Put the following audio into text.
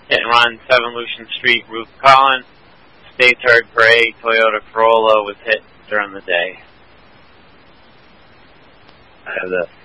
Hit and run, 7 Lucian Street, Ruth Collins. Stay third, gray Toyota Corolla was hit during the day. I have the